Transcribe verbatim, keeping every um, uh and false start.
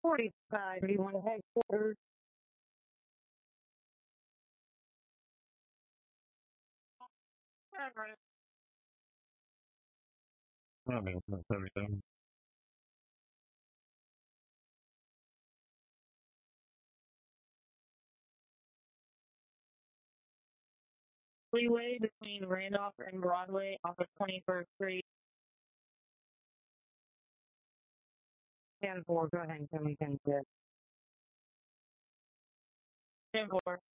forty-five, thirty-one headquarters. I mean, that's everything. Freeway between Randolph and Broadway off of twenty-first Street. ten four, go ahead, can we can sit? ten four.